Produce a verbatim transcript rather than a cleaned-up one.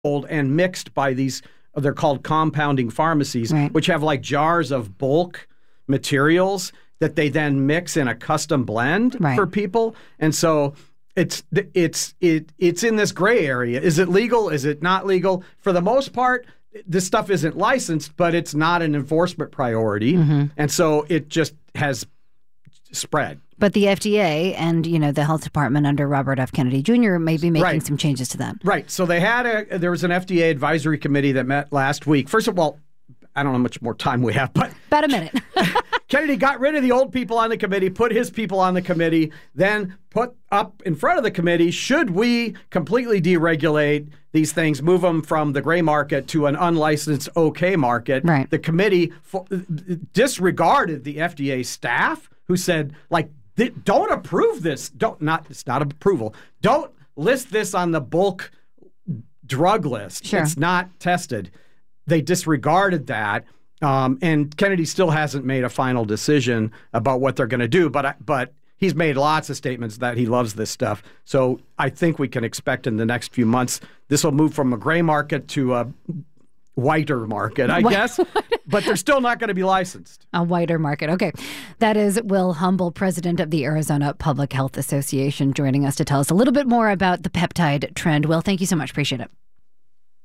sold and mixed by these, they're called compounding pharmacies, right. which have like jars of bulk materials that they then mix in a custom blend right. for people. And so it's it's it it's in this gray area. Is it legal? Is it not legal? For the most part, this stuff isn't licensed, but it's not an enforcement priority. Mm-hmm. And so it just has spread. But the F D A and, you know, the health department under Robert F. Kennedy Junior may be making right. some changes to that. Right. So they had a, there was an F D A advisory committee that met last week. First of all, I don't know how much more time we have, but about a minute. Kennedy got rid of the old people on the committee, put his people on the committee, then put up in front of the committee, should we completely deregulate these things, move them from the gray market to an unlicensed okay market? Right. The committee fo- disregarded the F D A staff who said, like, don't approve this. Don't not it's not approval. Don't list this on the bulk drug list. Sure. It's not tested. They disregarded that. Um, and Kennedy still hasn't made a final decision about what they're going to do, but but he's made lots of statements that he loves this stuff. So I think we can expect in the next few months this will move from a gray market to a whiter market, I guess. But they're still not going to be licensed. A whiter market. Okay. That is Will Humble, president of the Arizona Public Health Association, joining us to tell us a little bit more about the peptide trend. Will, thank you so much. Appreciate it.